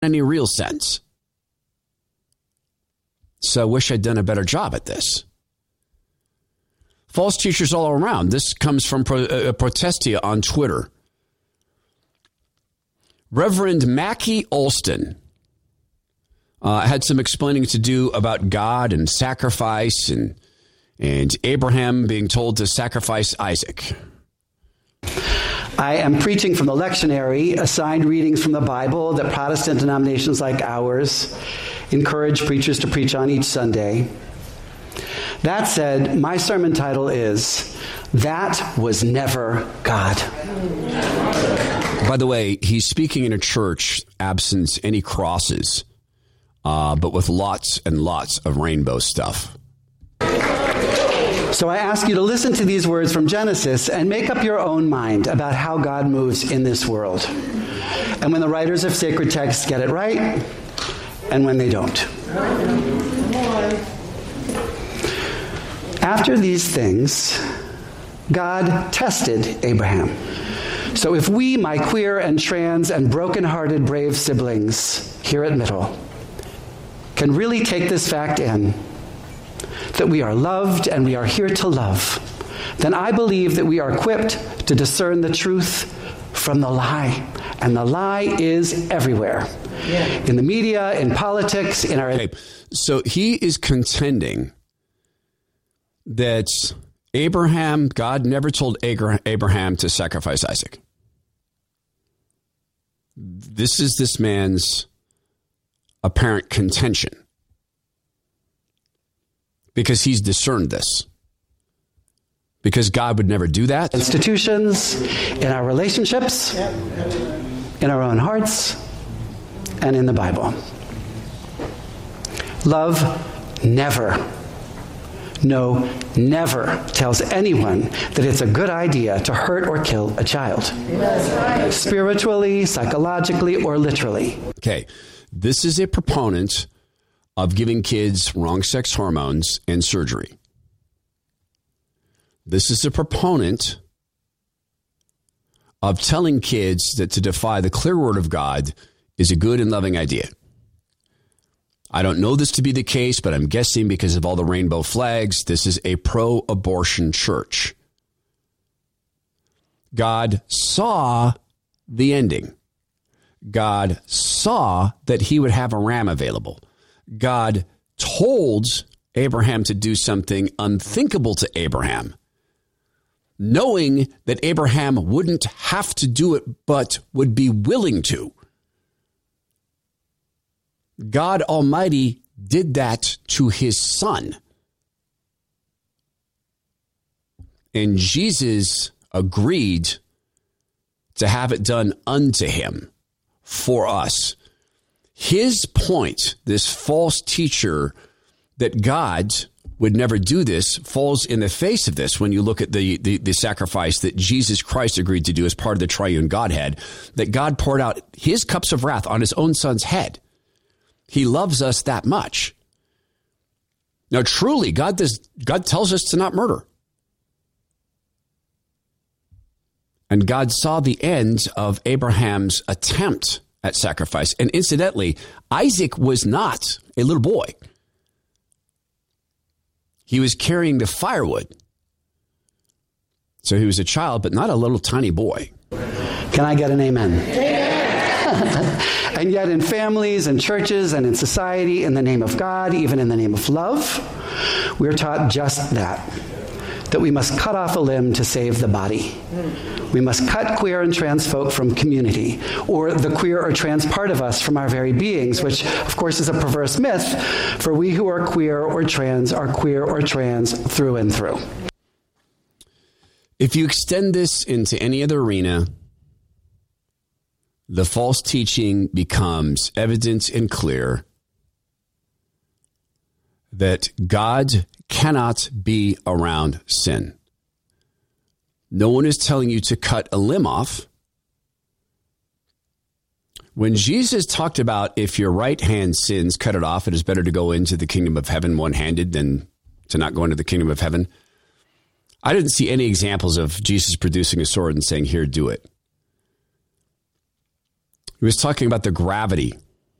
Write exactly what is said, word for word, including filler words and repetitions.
any real sense. So I wish I'd done a better job at this. False teachers all around. This comes from Pro, uh, Protestia on Twitter. Reverend Mackie Alston uh, had some explaining to do about God and sacrifice and, and Abraham being told to sacrifice Isaac. I am preaching from the lectionary, assigned readings from the Bible that Protestant denominations like ours encourage preachers to preach on each Sunday. That said, my sermon title is, That Was Never God. By the way, he's speaking in a church absent any crosses, uh, but with lots and lots of rainbow stuff. So I ask you to listen to these words from Genesis and make up your own mind about how God moves in this world. And when the writers of sacred texts get it right, and when they don't. After these things, God tested Abraham. So if we, my queer and trans and broken-hearted brave siblings here at Middle, can really take this fact in, that we are loved and we are here to love, then I believe that we are equipped to discern the truth from the lie. And the lie is everywhere. Yeah. In the media, in politics, in our... Okay. So he is contending that Abraham, God never told Abraham to sacrifice Isaac. This is this man's apparent contention. Because he's discerned this. Because God would never do that. Institutions, in our relationships, in our own hearts, and in the Bible. Love never, no, never tells anyone that it's a good idea to hurt or kill a child. Right. Spiritually, psychologically, or literally. Okay, this is a proponent of giving kids wrong sex hormones and surgery. This is a proponent of telling kids that to defy the clear word of God is a good and loving idea. I don't know this to be the case, but I'm guessing because of all the rainbow flags, this is a pro-abortion church. God saw the ending. God saw that he would have a ram available. God told Abraham to do something unthinkable to Abraham, knowing that Abraham wouldn't have to do it, but would be willing to. God Almighty did that to his son. And Jesus agreed to have it done unto him for us. His point, this false teacher, that God would never do this, falls in the face of this when you look at the, the, the sacrifice that Jesus Christ agreed to do as part of the triune Godhead, that God poured out his cups of wrath on his own son's head. He loves us that much. Now, truly, God does, God tells us to not murder. And God saw the end of Abraham's attempt at sacrifice. And incidentally, Isaac was not a little boy. He was carrying the firewood. So he was a child, but not a little tiny boy. Can I get an amen? Amen. And yet in families and churches and in society, in the name of God, even in the name of love, we're taught just that. That we must cut off a limb to save the body. We must cut queer and trans folk from community, or the queer or trans part of us from our very beings, which, of course, is a perverse myth, for we who are queer or trans are queer or trans through and through. If you extend this into any other arena, the false teaching becomes evident and clear that God cannot be around sin. No one is telling you to cut a limb off. When Jesus talked about if your right hand sins, cut it off, it is better to go into the kingdom of heaven one-handed than to not go into the kingdom of heaven. I didn't see any examples of Jesus producing a sword and saying, here, do it. He was talking about the gravity